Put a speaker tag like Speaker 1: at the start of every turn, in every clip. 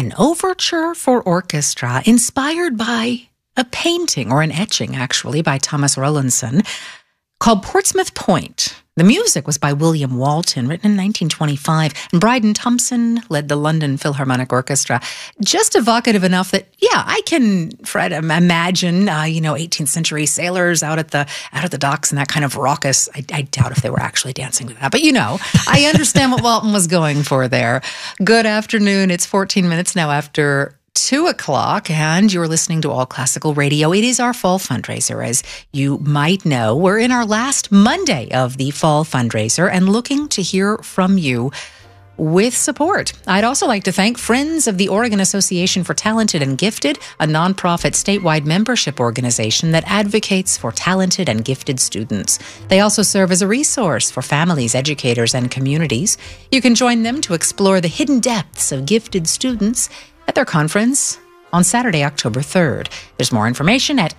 Speaker 1: an overture for orchestra inspired by a painting, or an etching actually, by Thomas Rowlandson, called Portsmouth Point. The music was by William Walton, written in 1925, and Bryden Thompson led the London Philharmonic Orchestra. Just evocative enough that, yeah, I can, Fred, imagine, 18th century sailors out at the docks and that kind of raucous. I doubt if they were actually dancing to that, but I understand what Walton was going for there. Good afternoon. It's 14 minutes now after 2 o'clock, and you're listening to All Classical Radio. It is our fall fundraiser. As you might know, we're in our last Monday of the fall fundraiser and looking to hear from you with support. I'd also like to thank Friends of the Oregon Association for Talented and Gifted, a nonprofit statewide membership organization that advocates for talented and gifted students. They also serve as a resource for families, educators, and communities. You can join them to explore the hidden depths of gifted students at their conference on Saturday, October 3rd. There's more information at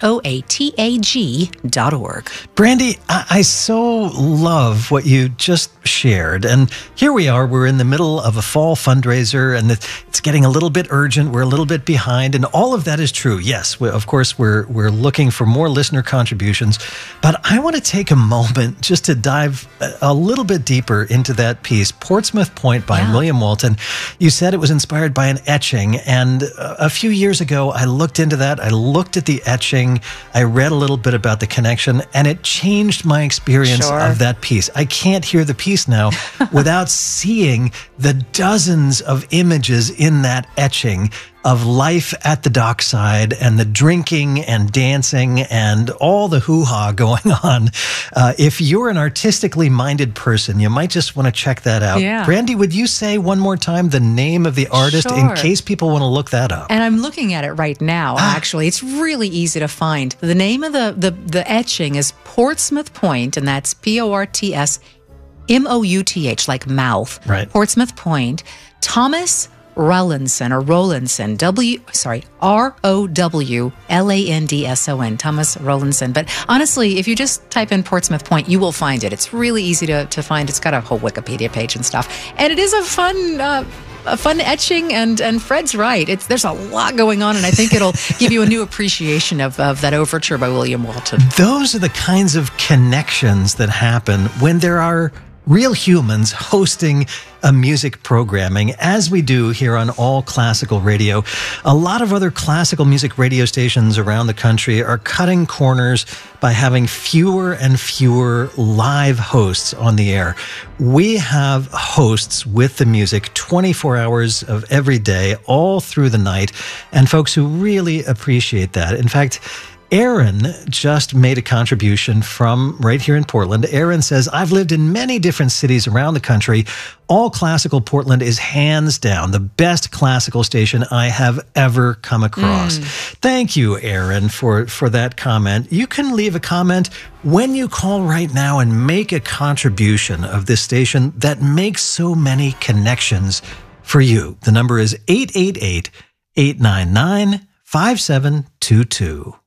Speaker 1: oatag.org.
Speaker 2: Brandy, I so love what you just shared. And here we are, we're in the middle of a fall fundraiser, and it's getting a little bit urgent. We're a little bit behind, and all of that is true. Yes, of course, we're looking for more listener contributions. But I want to take a moment just to dive a little bit deeper into that piece, Portsmouth Point by William Walton. You said it was inspired by an etching, and a few years ago, I looked into that. I looked at the etching. I read a little bit about the connection, and it changed my experience of that piece. I can't hear the piece now without seeing the dozens of images in that etching of life at the dockside and the drinking and dancing and all the hoo-ha going on. If you're an artistically minded person, you might just want to check that out.
Speaker 1: Yeah.
Speaker 2: Brandy, would you say one more time the name of the artist in case people want to look that up?
Speaker 1: And I'm looking at it right now, actually. It's really easy to find. The name of the etching is Portsmouth Point, and that's Portsmouth, like mouth.
Speaker 2: Right.
Speaker 1: Portsmouth Point. Thomas Rowlandson, Rowlandson, Thomas Rowlandson. But honestly, if you just type in Portsmouth Point, you will find it. It's really easy to find. It's got a whole Wikipedia page and stuff. And it is a fun etching, and Fred's right. There's a lot going on, and I think it'll give you a new appreciation of that overture by William Walton.
Speaker 2: Those are the kinds of connections that happen when there are real humans hosting a music programming, as we do here on All Classical Radio. A lot of other classical music radio stations around the country are cutting corners by having fewer and fewer live hosts on the air. We have hosts with the music 24 hours of every day, all through the night, and folks who really appreciate that. In fact, Aaron just made a contribution from right here in Portland. Aaron says, I've lived in many different cities around the country. All Classical Portland is hands down the best classical station I have ever come across. Thank you, Aaron, for that comment. You can leave a comment when you call right now and make a contribution of this station that makes so many connections for you. The number is 888-899-5722.